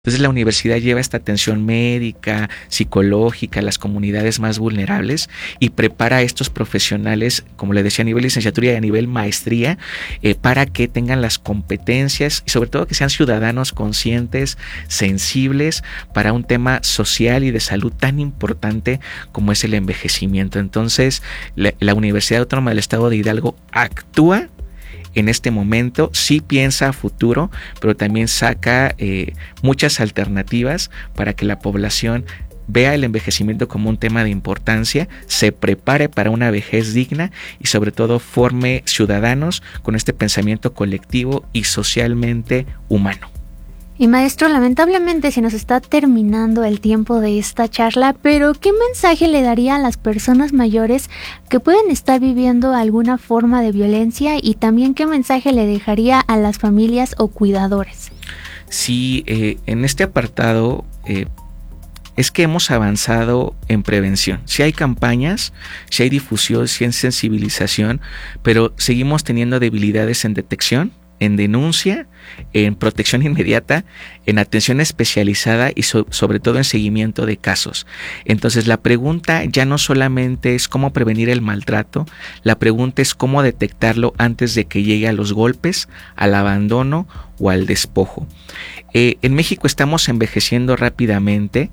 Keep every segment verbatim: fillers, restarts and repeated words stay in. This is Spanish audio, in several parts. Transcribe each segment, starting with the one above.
Entonces la universidad lleva esta atención médica, psicológica a las comunidades más vulnerables y prepara a estos profesionales, como le decía, a nivel licenciatura y a nivel maestría, eh, para que tengan las competencias y sobre todo que sean ciudadanos conscientes, sensibles para un tema social y de salud tan importante como es el envejecimiento. Entonces la, la Universidad Autónoma del Estado de Hidalgo actúa en este momento, sí piensa a futuro, pero también saca eh, muchas alternativas para que la población vea el envejecimiento como un tema de importancia, se prepare para una vejez digna y sobre todo forme ciudadanos con este pensamiento colectivo y socialmente humano. Y maestro, lamentablemente se nos está terminando el tiempo de esta charla, pero ¿qué mensaje le daría a las personas mayores que pueden estar viviendo alguna forma de violencia y también qué mensaje le dejaría a las familias o cuidadores? Sí, eh, en este apartado eh, es que hemos avanzado en prevención. Sí hay campañas, sí hay difusión, sí hay sensibilización, pero seguimos teniendo debilidades en detección, en denuncia, en protección inmediata, en atención especializada y so- sobre todo en seguimiento de casos. Entonces la pregunta ya no solamente es cómo prevenir el maltrato, la pregunta es cómo detectarlo antes de que llegue a los golpes, al abandono o al despojo. Eh, en México estamos envejeciendo rápidamente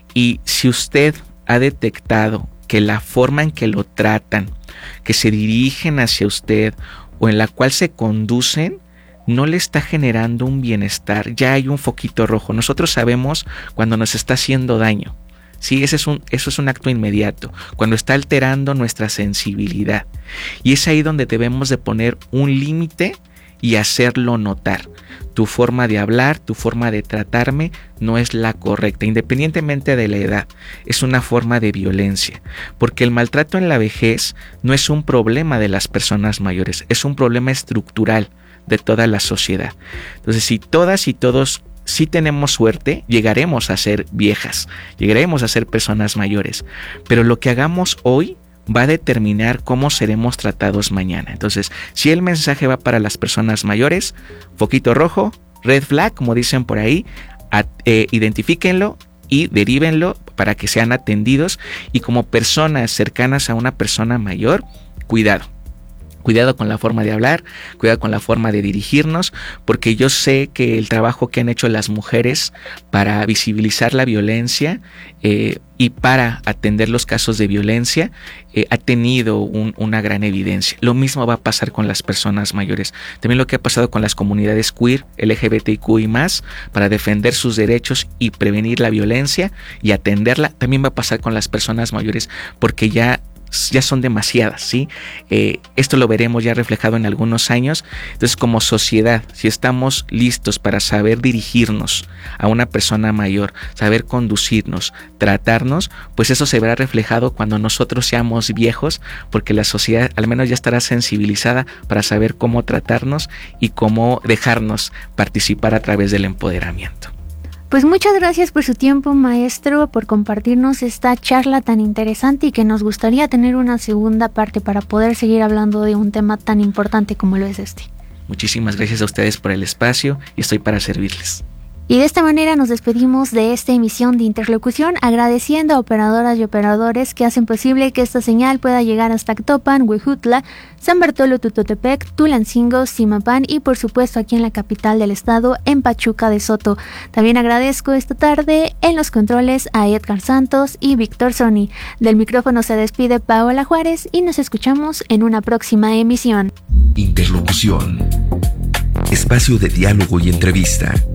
y si usted ha detectado que la forma en que lo tratan, que se dirigen hacia usted o en la cual se conducen, no le está generando un bienestar, ya hay un foquito rojo. Nosotros sabemos cuando nos está haciendo daño. Sí, ese es un, eso es un acto inmediato, cuando está alterando nuestra sensibilidad. Y es ahí donde debemos de poner un límite y hacerlo notar. Tu forma de hablar, tu forma de tratarme no es la correcta, independientemente de la edad. Es una forma de violencia, porque el maltrato en la vejez no es un problema de las personas mayores, es un problema estructural de toda la sociedad. Entonces, si todas y todos sí tenemos suerte, llegaremos a ser viejas, llegaremos a ser personas mayores, pero lo que hagamos hoy va a determinar cómo seremos tratados mañana. Entonces, si el mensaje va para las personas mayores, foquito rojo, red flag, como dicen por ahí, a, eh, identifíquenlo y derívenlo para que sean atendidos, y como personas cercanas a una persona mayor, cuidado. Cuidado con la forma de hablar, cuidado con la forma de dirigirnos, porque yo sé que el trabajo que han hecho las mujeres para visibilizar la violencia eh, y para atender los casos de violencia eh, ha tenido un, una gran evidencia. Lo mismo va a pasar con las personas mayores. También lo que ha pasado con las comunidades queer, L G B T Q y más, para defender sus derechos y prevenir la violencia y atenderla, también va a pasar con las personas mayores, porque ya ya son demasiadas, ¿sí? Eh, esto lo veremos ya reflejado en algunos años. Entonces, como sociedad, si estamos listos para saber dirigirnos a una persona mayor, saber conducirnos, tratarnos, pues eso se verá reflejado cuando nosotros seamos viejos, porque la sociedad al menos ya estará sensibilizada para saber cómo tratarnos y cómo dejarnos participar a través del empoderamiento. Pues muchas gracias por su tiempo, maestro, por compartirnos esta charla tan interesante y que nos gustaría tener una segunda parte para poder seguir hablando de un tema tan importante como lo es este. Muchísimas gracias a ustedes por el espacio y estoy para servirles. Y de esta manera nos despedimos de esta emisión de Interlocución, agradeciendo a operadoras y operadores que hacen posible que esta señal pueda llegar hasta Actopan, Huejutla, San Bartolo Tutotepec, Tulancingo, Zimapán y por supuesto aquí en la capital del estado, en Pachuca de Soto. También agradezco esta tarde en los controles a Edgar Santos y Víctor Sony. Del micrófono se despide Paola Juárez y nos escuchamos en una próxima emisión. Interlocución. Espacio de diálogo y entrevista.